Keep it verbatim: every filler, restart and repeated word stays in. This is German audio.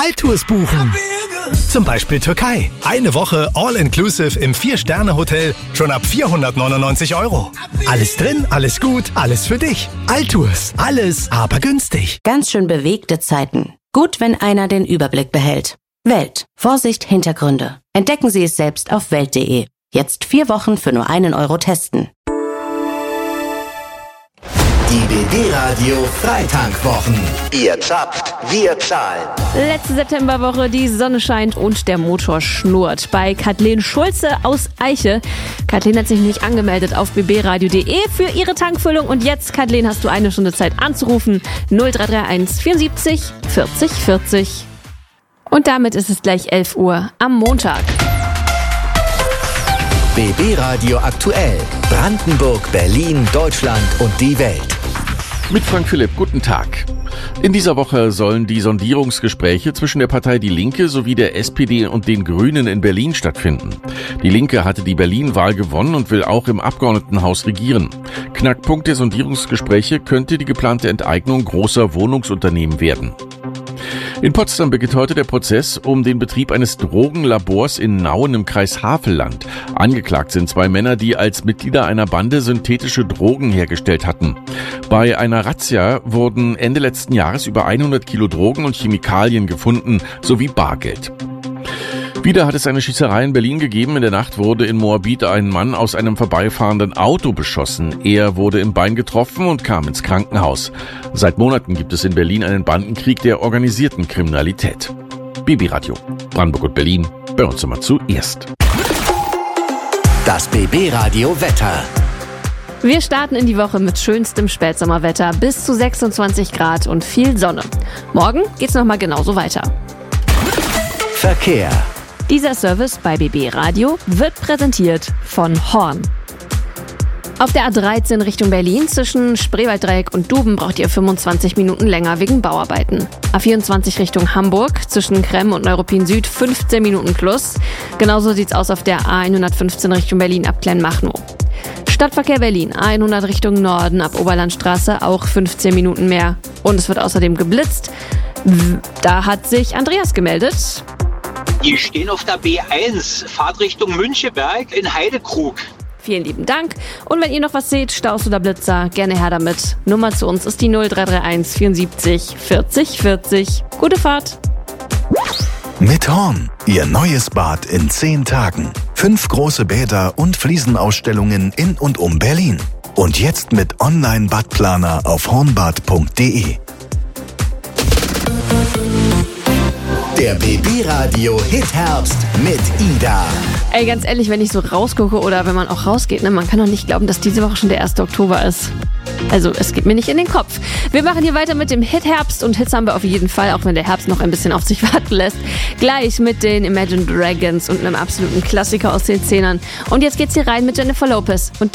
Altours buchen. Zum Beispiel Türkei. Eine Woche All-Inclusive im vier-Sterne-Hotel schon ab vierhundertneunundneunzig Euro. Alles drin, alles gut, alles für dich. Altours. Alles, aber günstig. Ganz schön bewegte Zeiten. Gut, wenn einer den Überblick behält. Welt. Vorsicht, Hintergründe. Entdecken Sie es selbst auf welt punkt de. Jetzt vier Wochen für nur einen Euro testen. Die B B-Radio Freitank-Wochen. Ihr zapft, wir zahlen. Letzte Septemberwoche, die Sonne scheint und der Motor schnurrt. Bei Kathleen Schulze aus Eiche. Kathleen hat sich nicht angemeldet auf b b radio punkt de für ihre Tankfüllung. Und jetzt, Kathleen, hast du eine Stunde Zeit anzurufen. null drei drei eins vierundsiebzig vierzig vierzig. Und damit ist es gleich elf Uhr am Montag. B B-Radio aktuell. Brandenburg, Berlin, Deutschland und die Welt. Mit Frank Philipp, guten Tag. In dieser Woche sollen die Sondierungsgespräche zwischen der Partei Die Linke sowie der S P D und den Grünen in Berlin stattfinden. Die Linke hatte die Berlin-Wahl gewonnen und will auch im Abgeordnetenhaus regieren. Knackpunkt der Sondierungsgespräche könnte die geplante Enteignung großer Wohnungsunternehmen werden. In Potsdam beginnt heute der Prozess um den Betrieb eines Drogenlabors in Nauen im Kreis Havelland. Angeklagt sind zwei Männer, die als Mitglieder einer Bande synthetische Drogen hergestellt hatten. Bei einer Razzia wurden Ende letzten Jahres über hundert Kilo Drogen und Chemikalien gefunden, sowie Bargeld. Wieder hat es eine Schießerei in Berlin gegeben. In der Nacht wurde in Moabit ein Mann aus einem vorbeifahrenden Auto beschossen. Er wurde im Bein getroffen und kam ins Krankenhaus. Seit Monaten gibt es in Berlin einen Bandenkrieg der organisierten Kriminalität. B B-Radio, Brandenburg und Berlin, bei uns immer zuerst. Das B B-Radio Wetter. Wir starten in die Woche mit schönstem Spätsommerwetter, bis zu sechsundzwanzig Grad und viel Sonne. Morgen geht's nochmal genauso weiter. Verkehr. Dieser Service bei B B Radio wird präsentiert von Horn. Auf der A dreizehn Richtung Berlin zwischen Spreewalddreieck und Duben braucht ihr fünfundzwanzig Minuten länger wegen Bauarbeiten. A vierundzwanzig Richtung Hamburg zwischen Kremm und Neuruppin Süd fünfzehn Minuten plus. Genauso sieht's aus auf der A hundertfünfzehn Richtung Berlin ab Kleinmachnow. Stadtverkehr Berlin, A hundert Richtung Norden ab Oberlandstraße auch fünfzehn Minuten mehr. Und es wird außerdem geblitzt. Da hat sich Andreas gemeldet. Die stehen auf der B eins, Fahrtrichtung Müncheberg in Heidekrug. Vielen lieben Dank. Und wenn ihr noch was seht, Staus oder Blitzer, gerne her damit. Nummer zu uns ist die null drei drei eins vierundsiebzig vierzig vierzig. Gute Fahrt. Mit Horn, Ihr neues Bad in zehn Tagen. Fünf große Bäder und Fliesenausstellungen in und um Berlin. Und jetzt mit Online-Badplaner auf hornbad punkt de. Der B B-Radio Hit-Herbst mit Ida. Ey, ganz ehrlich, wenn ich so rausgucke oder wenn man auch rausgeht, ne, man kann doch nicht glauben, dass diese Woche schon der erste Oktober ist. Also, es geht mir nicht in den Kopf. Wir machen hier weiter mit dem Hit-Herbst und Hits haben wir auf jeden Fall, auch wenn der Herbst noch ein bisschen auf sich warten lässt. Gleich mit den Imagine Dragons und einem absoluten Klassiker aus den Zehnern. Und jetzt geht's hier rein mit Jennifer Lopez und